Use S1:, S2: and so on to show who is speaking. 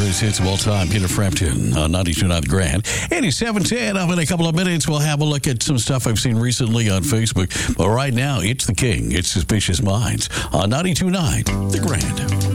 S1: greatest hits of all time, Peter Frampton on 92.9 The Grand. 87:10. Up in a couple of minutes, we'll have a look at some stuff I've seen recently on Facebook. But right now, it's the king. It's Suspicious Minds on 92.9 The Grand.